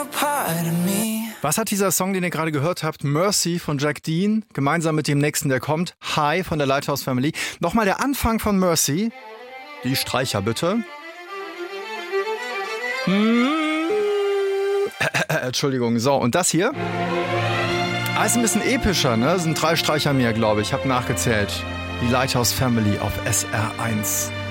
Was hat dieser Song, den ihr gerade gehört habt, Mercy von Jack Dean, gemeinsam mit dem nächsten, der kommt, High von der Lighthouse Family. Nochmal der Anfang von Mercy. Die Streicher bitte. Entschuldigung, so, und das hier? Ist ein bisschen epischer, ne? Das sind 3 Streicher mehr, glaube ich. Ich habe nachgezählt. Die Lighthouse Family auf SR1.